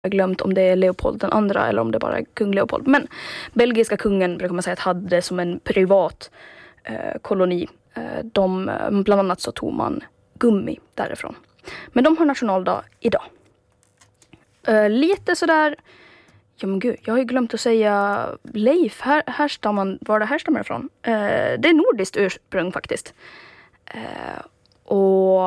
glömt om det är Leopold den andra eller om det bara är kung Leopold. Men belgiska kungen brukar man säga att hade det som en privat koloni. Bland annat så tog man gummi därifrån. Men de har nationaldag idag. Lite sådär... Ja men gud, jag har ju glömt att säga Leif. Var det härstammar ifrån? Det är nordiskt ursprung faktiskt. Och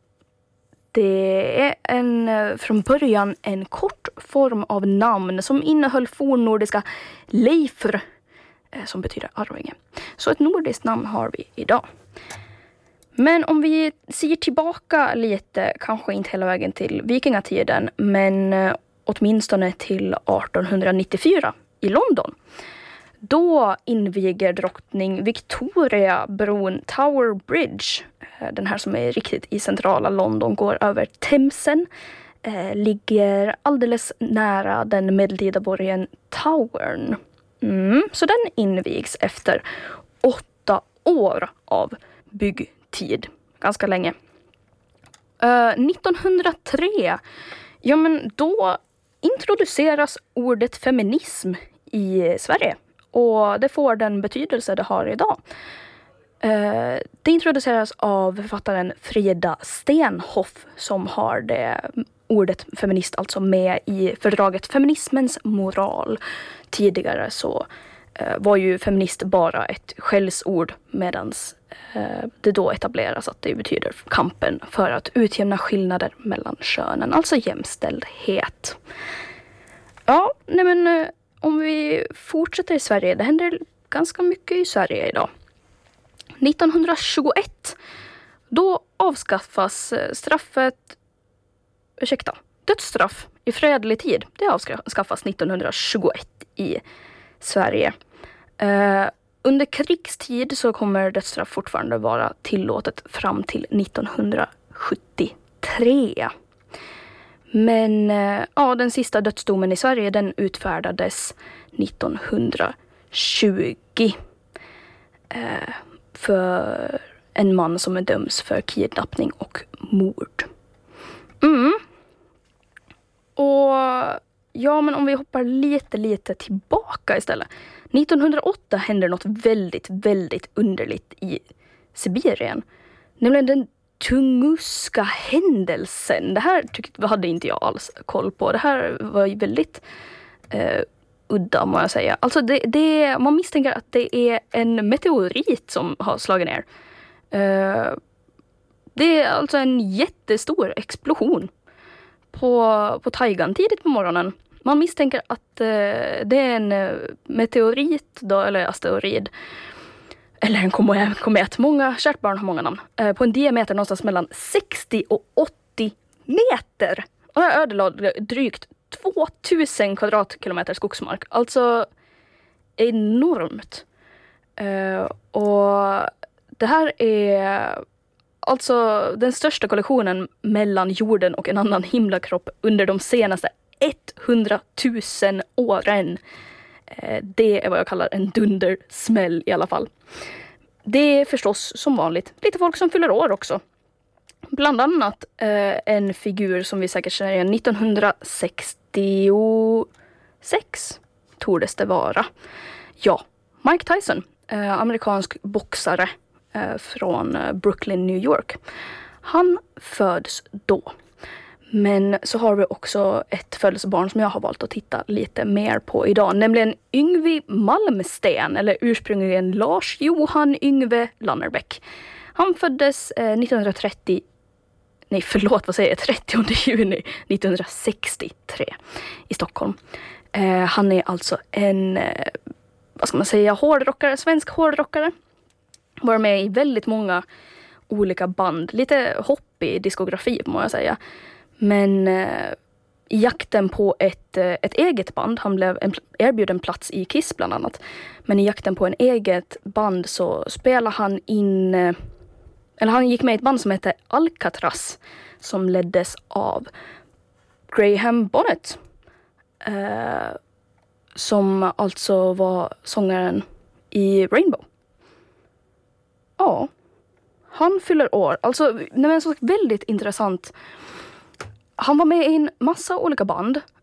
det är från början en kort form av namn som innehöll fornnordiska Leifr, som betyder arvinge. Så ett nordiskt namn har vi idag. Men om vi ser tillbaka lite, kanske inte hela vägen till vikingatiden, men åtminstone till 1894 i London. Då inviger drottning Victoria bron Tower Bridge. Den här som är riktigt i centrala London, går över Themsen. Ligger alldeles nära den medeltida borgen Towern. Så den invigs efter 8 år av byggtid. Ganska länge. 1903, ja men då introduceras ordet feminism i Sverige. Och det får den betydelse det har idag. Det introduceras av författaren Frida Stenhoff som har det ordet feminist alltså med i fördraget Feminismens moral. Tidigare så var ju feminist bara ett skällsord medan det då etableras att det betyder kampen för att utjämna skillnader mellan könen, alltså jämställdhet. Ja, nej men om vi fortsätter i Sverige, det händer ganska mycket i Sverige idag. 1921, då avskaffas dödsstraff i fredlig tid. Det avskaffas 1921 i Sverige. Under krigstid så kommer dödsstraff fortfarande vara tillåtet fram till 1973. Men den sista dödsdomen i Sverige den utfärdades 1920 för en man som är döms för kidnappning och mord. Och ja, men om vi hoppar lite tillbaka istället. 1908 händer något väldigt, väldigt underligt i Sibirien. Nämligen den Tunguska händelsen. Det här hade inte jag alls koll på. Det här var ju väldigt udda, må jag säga. Alltså man misstänker att det är en meteorit som har slagit ner. Det är alltså en jättestor explosion på Taigan tidigt på morgonen. Man misstänker att det är en meteorit då, eller asteroid. Eller en komet. Många kärt barn har många namn. På en diameter någonstans mellan 60 och 80 meter. Och det ödelade drygt 2000 kvadratkilometer skogsmark. Alltså enormt. Och det här är alltså den största kollisionen mellan jorden och en annan himlakropp under de senaste 100 000 åren. Det är vad jag kallar en dundersmäll i alla fall. Det är förstås som vanligt lite folk som fyller år också. Bland annat en figur som vi säkert känner igen. 1966 tordes det vara. Ja, Mike Tyson, amerikansk boxare från Brooklyn, New York. Han föds då. Men så har vi också ett födelsebarn som jag har valt att titta lite mer på idag. Nämligen Yngwie Malmsten, eller ursprungligen Lars Johan Yngve Lannerbäck. Han föddes 30 juni 1963 i Stockholm. Han är alltså en, hårdrockare, svensk hårdrockare. Var med i väldigt många olika band. Lite hoppig diskografi må jag säga. Men i jakten på ett eget band, han blev erbjuden plats i Kiss bland annat. Men i jakten på en eget band så spelade han han gick med i ett band som hette Alcatraz, som leddes av Graham Bonnet. Som alltså var sångaren i Rainbow. Ja, han fyller år. Alltså, så väldigt intressant. Han var med i en massa olika band.